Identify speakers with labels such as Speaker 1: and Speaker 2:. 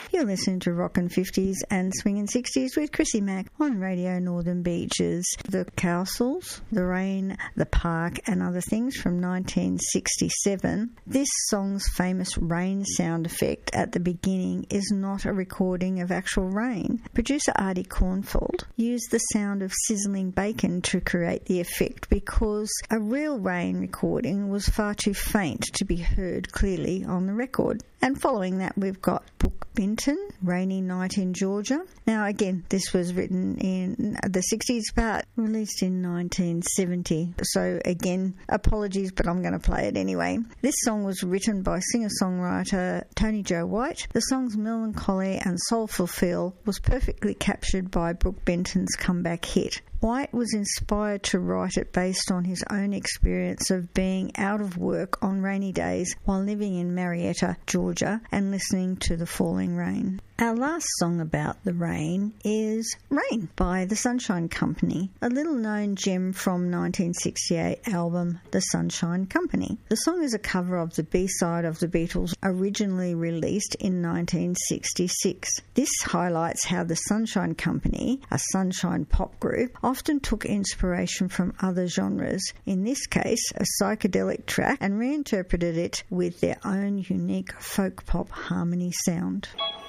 Speaker 1: You're listening to Rockin' 50s and Swingin' 60s with Chrissy Mack on Radio Northern Beaches. The Castles, The Rain, The Park and Other Things from 1967. This song's famous rain sound effect at the beginning is not a recording of actual rain. Producer Artie Cornfield used the sound of sizzling bacon to create the effect because a real rain recording was far too faint to be heard clearly on the record. And following that, we've got Brooke Benton, Rainy Night in Georgia. Now, again, this was written in the 60s, but released in 1970. So, again, apologies, but I'm going to play it anyway. This song was written by singer-songwriter Tony Joe White. The song's melancholy and soulful feel was perfectly captured by Brooke Benton's comeback hit. White was inspired to write it based on his own experience of being out of work on rainy days while living in Marietta, Georgia, and listening to the falling rain. Our last song about the rain is Rain by The Sunshine Company, a little-known gem from 1968 album The Sunshine Company. The song is a cover of the B-side of the Beatles, originally released in 1966. This highlights how The Sunshine Company, a sunshine pop group, often took inspiration from other genres, in this case a psychedelic track, and reinterpreted it with their own unique folk pop harmony sound.